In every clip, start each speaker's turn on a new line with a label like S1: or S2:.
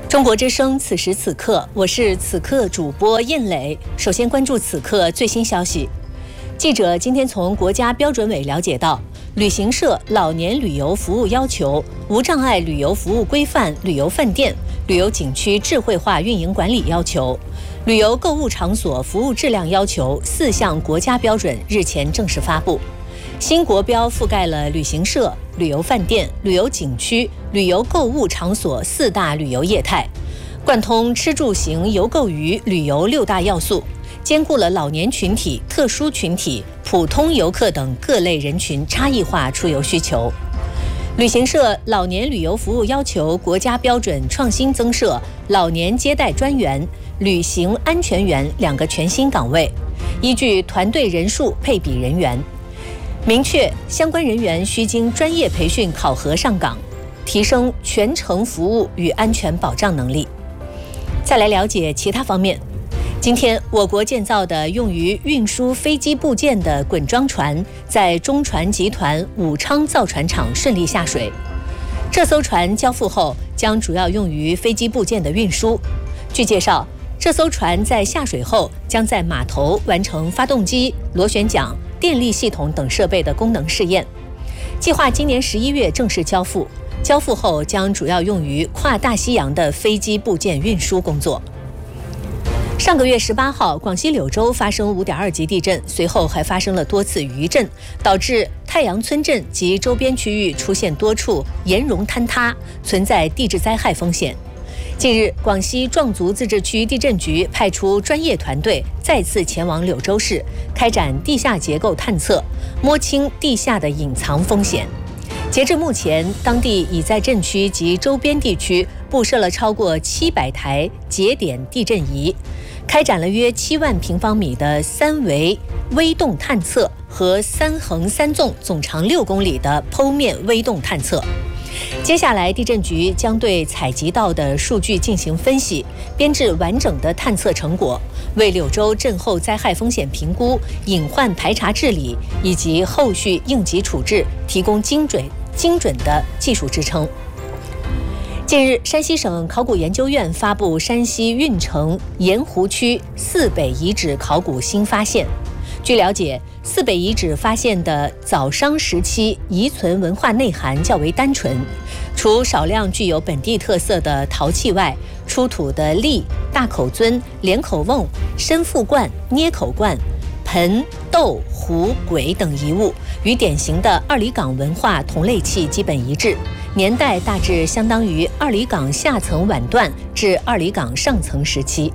S1: 中国之声此时此刻，我是此刻主播燕磊。首先关注此刻最新消息。记者今天从国家标准委了解到，旅行社老年旅游服务要求、无障碍旅游服务规范旅游饭店、旅游景区智慧化运营管理要求、旅游购物场所服务质量要求4项国家标准日前正式发布。新国标覆盖了旅行社、旅游饭店、旅游景区、旅游购物场所4大旅游业态，贯通吃住行游购娱旅游6大要素，兼顾了老年群体、特殊群体、普通游客等各类人群差异化出游需求。旅行社老年旅游服务要求国家标准创新增设老年接待专员、旅行安全员2个全新岗位，依据团队人数配比人员。明确相关人员需经专业培训考核上岗，提升全程服务与安全保障能力。再来了解其他方面。今天，我国建造的用于运输飞机部件的滚装船在中船集团武昌造船厂顺利下水。这艘船交付后，将主要用于飞机部件的运输。据介绍，这艘船在下水后，将在码头完成发动机、螺旋桨、电力系统等设备的功能试验，计划今年11月正式交付。交付后将主要用于跨大西洋的飞机部件运输工作。上个月18号，广西柳州发生5.2级地震，随后还发生了多次余震，导致太阳村镇及周边区域出现多处岩溶坍塌，存在地质灾害风险。近日，广西壮族自治区地震局派出专业团队再次前往柳州市，开展地下结构探测，摸清地下的隐藏风险。截至目前，当地已在震区及周边地区布设了超过700台节点地震仪，开展了约7万平方米的3维微动探测和3横3纵总长6公里的剖面微动探测。接下来，地震局将对采集到的数据进行分析，编制完整的探测成果，为柳州震后灾害风险评估、隐患排查治理以及后续应急处置提供精准的技术支撑。近日，山西省考古研究院发布山西运城盐湖区泗北遗址考古新发现。据了解，泗北遗址发现的早商时期遗存文化内涵较为单纯，除少量具有本地特色的陶器外，出土的立、大口尊、连口瓮、深腹罐、捏口罐、盆、豆、壶、簋等遗物与典型的二里岗文化同类器基本一致，年代大致相当于二里岗下层晚段至二里岗上层时期。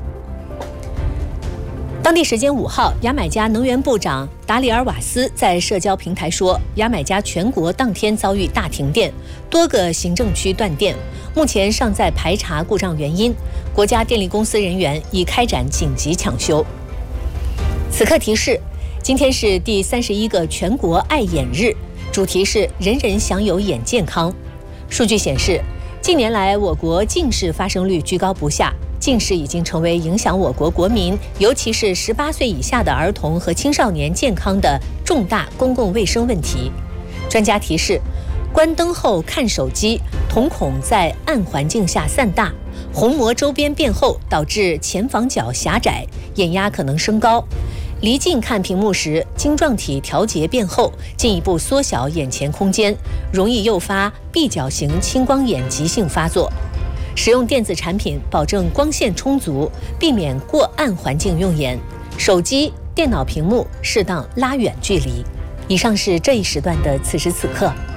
S1: 当地时间5号，牙买加能源部长达里尔瓦斯在社交平台说，牙买加全国当天遭遇大停电，多个行政区断电，目前尚在排查故障原因，国家电力公司人员已开展紧急抢修。此刻提示，今天是第31个全国爱眼日，主题是人人享有眼健康。数据显示，近年来我国近视发生率居高不下，近视已经成为影响我国国民，尤其是18岁以下的儿童和青少年健康的重大公共卫生问题。专家提示，关灯后看手机，瞳孔在暗环境下散大，虹膜周边变厚，导致前房角狭窄，眼压可能升高。离近看屏幕时，晶状体调节变厚，进一步缩小眼前空间，容易诱发闭角型青光眼急性发作。使用电子产品保证光线充足，避免过暗环境用眼。手机、电脑屏幕适当拉远距离。以上是这一时段的此时此刻。